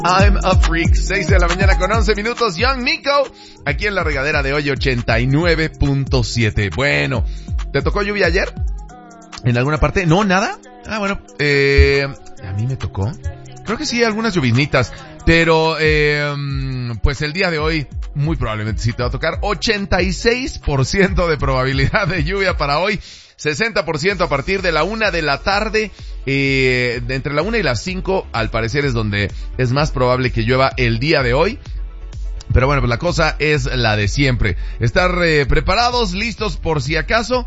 I'm a Freak. 6 de la mañana con 11 minutos. Young Nico, aquí en la regadera de hoy 89.7. Bueno, ¿te tocó lluvia ayer? ¿En alguna parte? ¿No, nada? Ah, bueno, a mí me tocó. Creo que sí, algunas lluvinitas. Pero, pues el día de hoy, muy probablemente sí te va a tocar. 86% de probabilidad de lluvia para hoy. 60% a partir de la 1 de la tarde, entre la 1 y las 5, al parecer es donde es más probable que llueva el día de hoy. Pero bueno, pues la cosa es la de siempre. Estar preparados, listos por si acaso.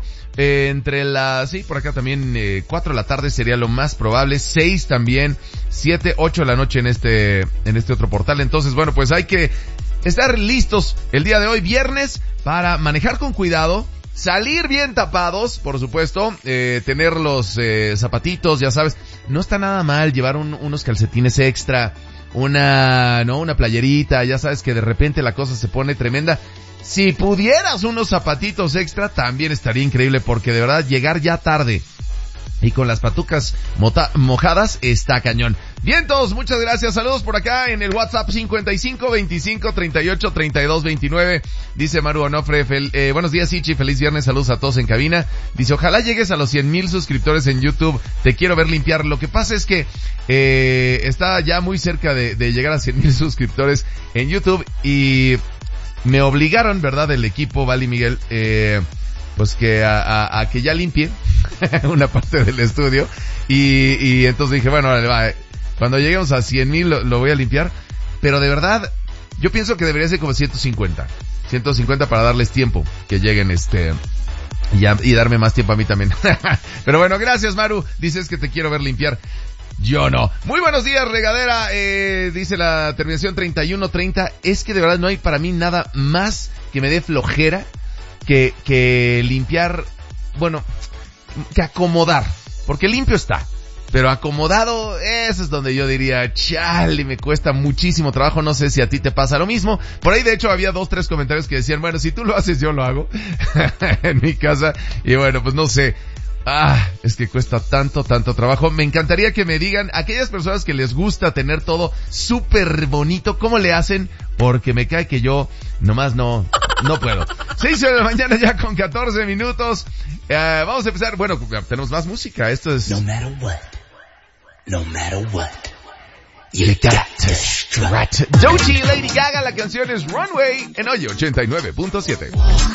Sí, por acá también 4 de la tarde sería lo más probable, 6 también, 7, 8 de la noche en este otro portal. Entonces, bueno, pues hay que estar listos el día de hoy, viernes, para manejar con cuidado. Salir bien tapados, por supuesto, tener los zapatitos, ya sabes, no está nada mal llevar unos calcetines extra, una playerita, ya sabes que de repente la cosa se pone tremenda. Si pudieras unos zapatitos extra, también estaría increíble, porque de verdad llegar ya tarde y con las patucas mojadas está cañón. Bien, todos, muchas gracias. Saludos por acá en el WhatsApp 55 25 38 32 29. Dice Maru Onofre, buenos días, Ichi, feliz viernes, saludos a todos en cabina. Dice, ojalá llegues a los 100,000 suscriptores en YouTube, te quiero ver limpiar. Lo que pasa es que está ya muy cerca de llegar a 100,000 suscriptores en YouTube y me obligaron, ¿verdad?, el equipo, Val y Miguel, pues que a que ya limpie una parte del estudio y entonces dije, bueno, va, cuando lleguemos a 100,000 lo voy a limpiar, pero de verdad yo pienso que debería ser como 150 para darles tiempo que lleguen y darme más tiempo a mí también. Pero bueno, gracias, Maru, dices que te quiero ver limpiar. Yo no. Muy buenos días, regadera, dice la terminación 3130, es que de verdad no hay para mí nada más que me dé flojera que limpiar, bueno, que acomodar, porque limpio está, pero acomodado, eso es donde yo diría, chale, me cuesta muchísimo trabajo. No sé si a ti te pasa lo mismo. Por ahí de hecho había 2-3 comentarios que decían, bueno, si tú lo haces yo lo hago en mi casa, y bueno, pues no sé. Es que cuesta tanto trabajo. Me encantaría que me digan, aquellas personas que les gusta tener todo súper bonito, ¿cómo le hacen? Porque me cae que yo nomás no puedo. 6 de la mañana ya con 14 minutos. Vamos a empezar. Bueno, tenemos más música. Esto es... No matter what, you got to strut. Doechii y Lady Gaga, la canción es Runway en hoy 89.7.